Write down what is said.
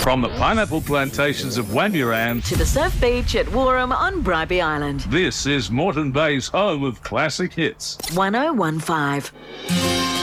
From the pineapple plantations of Wanuran to the surf beach at Warham on Bribie Island. This is Moreton Bay's home of classic hits. 1015.